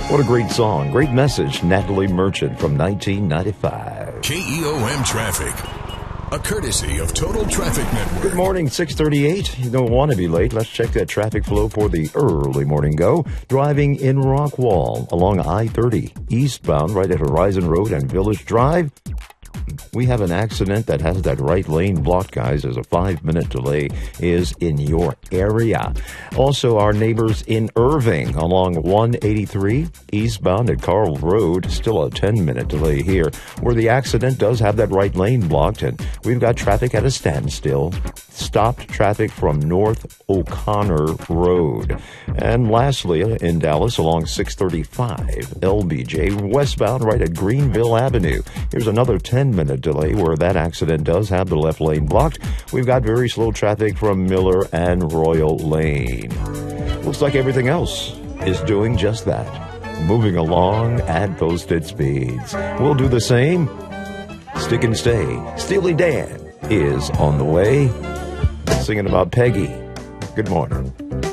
What a great song. Great message. Natalie Merchant from 1995. KEOM Traffic. A courtesy of Total Traffic Network. Good morning, 6:38. You don't want to be late. Let's check that traffic flow for the early morning go. Driving in Rockwall along I-30 eastbound right at Horizon Road and Village Drive. We have an accident that has that right lane blocked, guys. There's a 5-minute delay is in your area. Also, our neighbors in Irving along 183 eastbound at Carl Road. Still a 10-minute delay here where the accident does have that right lane blocked, and we've got traffic at a standstill. Stopped traffic from North O'Connor Road. And lastly, in Dallas along 635 LBJ westbound right at Greenville Avenue. Here's another 10-minute delay where that accident does have the left lane blocked. We've got very slow traffic from Miller and Royal Lane. Looks like everything else is doing just that. Moving along at posted speeds. We'll do the same. Stick and stay. Steely Dan is on the way. Singing about Peggy. Good morning.